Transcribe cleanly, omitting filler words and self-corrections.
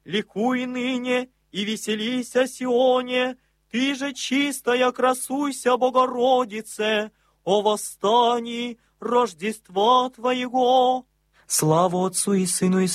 ликуй ныне и веселись о Сионе, ты же чистая красуйся, Богородице, о восстании Рождества Твоего. Слава Отцу и Сыну и